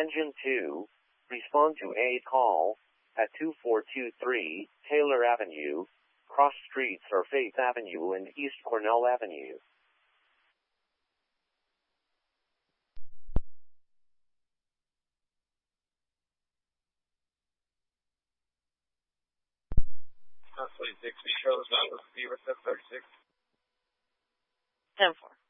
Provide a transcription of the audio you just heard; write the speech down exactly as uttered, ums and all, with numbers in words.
Engine two, respond to a call at two four two three Taylor Avenue. Cross streets are Faith Avenue and East Cornell Avenue. twenty-six, shows on the receiver, seven thirty-six. ten four.